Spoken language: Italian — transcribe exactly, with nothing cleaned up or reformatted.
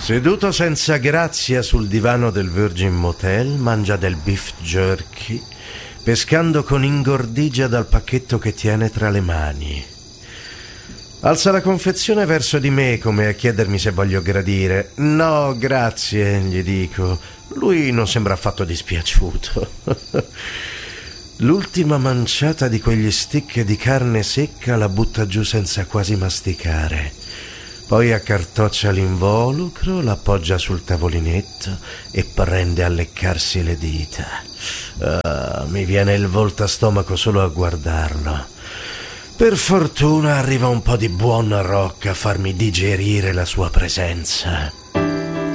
Seduto senza grazia sul divano del Virgin Motel, mangia del beef jerky, pescando con ingordigia dal pacchetto che tiene tra le mani. Alza la confezione verso di me come a chiedermi se voglio gradire. No, grazie, gli dico. Lui non sembra affatto dispiaciuto. L'ultima manciata di quegli stick di carne secca la butta giù senza quasi masticare. Poi accartoccia l'involucro, l'appoggia sul tavolinetto e prende a leccarsi le dita. Ah, mi viene il volto a stomaco solo a guardarlo. Per fortuna arriva un po' di buon rock a farmi digerire la sua presenza.